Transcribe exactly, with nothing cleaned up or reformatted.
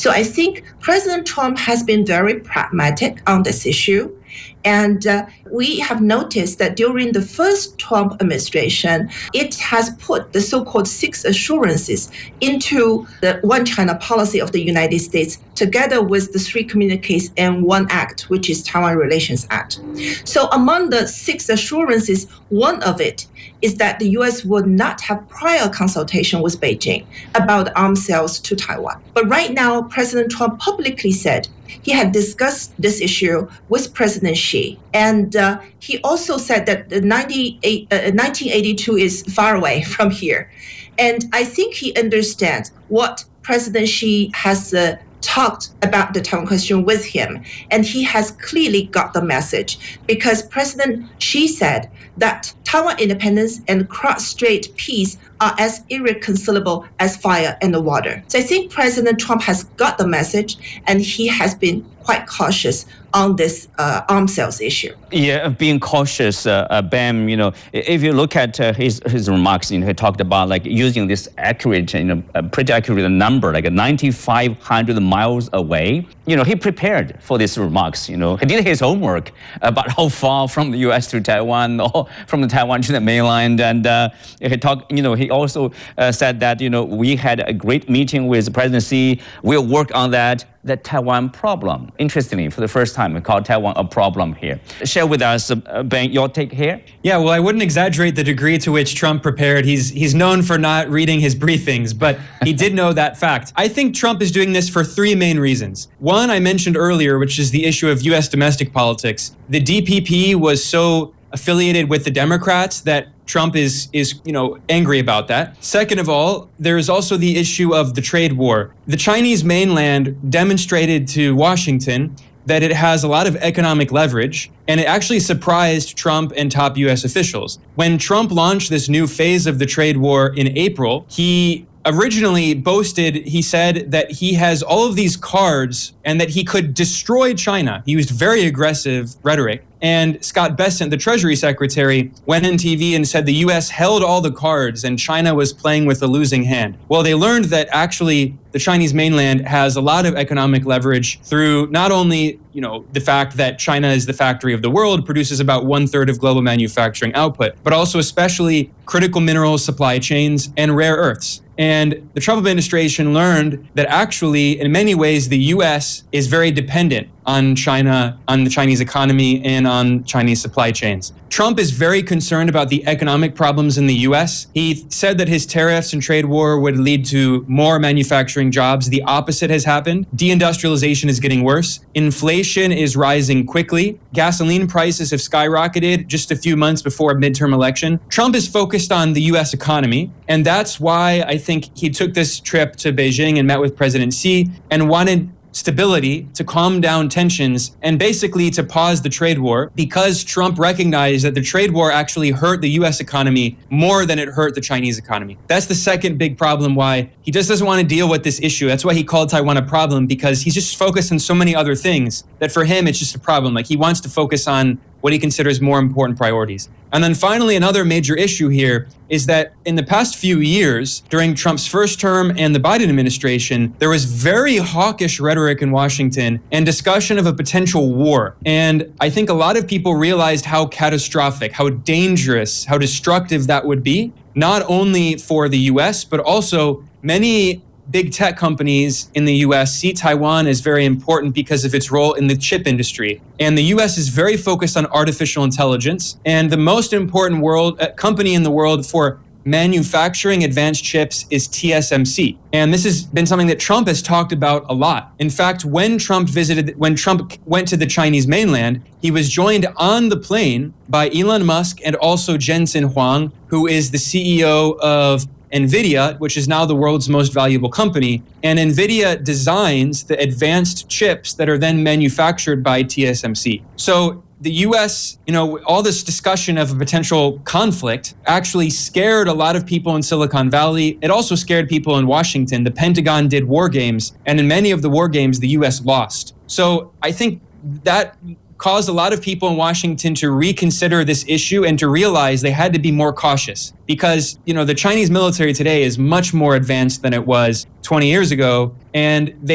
So I think President Trump has been very pragmatic on this issue. And uh, we have noticed that during the first Trump administration, it has put the so-called six assurances into the One China policy of the United States, together with the three communiques and one act, which is Taiwan Relations Act. So among the six assurances, one of it is that the U S would not have prior consultation with Beijing about arms sales to Taiwan. But right now, President Trump publicly said he had discussed this issue with President Xi. And uh, he also said that the nineteen eighty-two is far away from here. And I think he understands what President Xi has uh, talked about the Taiwan question with him. And he has clearly got the message, because President Xi said that Taiwan independence and cross-strait peace are as irreconcilable as fire and the water. So I think President Trump has got the message, and he has been quite cautious on this uh, arms sales issue. Yeah, being cautious, uh, uh, Bam, you know, if you look at uh, his his remarks, you know, he talked about like using this accurate, you know, a pretty accurate number, like ninety-five hundred miles away. You know, he prepared for these remarks, you know, he did his homework about how far from the U S to Taiwan or from the Taiwan to the mainland. And uh, he talked, you know, he also uh, said that, you know, we had a great meeting with President Xi. We'll work on that. The Taiwan problem. Interestingly, for the first time, we call Taiwan a problem here. Share with us, uh, Ben, your take here? Yeah, well, I wouldn't exaggerate the degree to which Trump prepared. He's he's known for not reading his briefings, but he did know that fact. I think Trump is doing this for three main reasons. One, I mentioned earlier, which is the issue of U S domestic politics. The D P P was so affiliated with the Democrats that Trump is, is, you know, angry about that. Second of all, there is also the issue of the trade war. The Chinese mainland demonstrated to Washington that it has a lot of economic leverage, and it actually surprised Trump and top U S officials. When Trump launched this new phase of the trade war in April, he originally boasted, he said that he has all of these cards and that he could destroy China. He used very aggressive rhetoric. And Scott Bessent, the Treasury Secretary, went on T V and said the U S held all the cards and China was playing with a losing hand. Well, they learned that actually the Chinese mainland has a lot of economic leverage through not only, you know, the fact that China is the factory of the world, produces about one third of global manufacturing output, but also especially critical mineral supply chains and rare earths. And the Trump administration learned that actually, in many ways, the U S is very dependent on China, on the Chinese economy, and on Chinese supply chains. Trump is very concerned about the economic problems in the U S. He said that his tariffs and trade war would lead to more manufacturing jobs. The opposite has happened. Deindustrialization is getting worse. Inflation is rising quickly. Gasoline prices have skyrocketed just a few months before a midterm election. Trump is focused on the U S economy, and that's why I think he took this trip to Beijing and met with President Xi and wanted stability to calm down tensions and basically to pause the trade war, because Trump recognized that the trade war actually hurt the U S economy more than it hurt the Chinese economy. That's the second big problem why he just doesn't want to deal with this issue. That's why he called Taiwan a problem, because he's just focused on so many other things that for him it's just a problem. Like, he wants to focus on what he considers more important priorities. And then finally, another major issue here is that in the past few years, during Trump's first term and the Biden administration, there was very hawkish rhetoric in Washington and discussion of a potential war. And I think a lot of people realized how catastrophic, how dangerous, how destructive that would be, not only for the U S, but also many big tech companies in the U S see Taiwan as very important because of its role in the chip industry. And the U S is very focused on artificial intelligence. And the most important world uh, company in the world for manufacturing advanced chips is T S M C. And this has been something that Trump has talked about a lot. In fact, when Trump visited, when Trump went to the Chinese mainland, he was joined on the plane by Elon Musk and also Jensen Huang, who is the C E O of NVIDIA, which is now the world's most valuable company. And NVIDIA designs the advanced chips that are then manufactured by T S M C. So the U S, you know, all this discussion of a potential conflict actually scared a lot of people in Silicon Valley. It also scared people in Washington. The Pentagon did war games, and in many of the war games, the U S lost. So I think that caused a lot of people in Washington to reconsider this issue and to realize they had to be more cautious, because, you know, the Chinese military today is much more advanced than it was twenty years ago, and they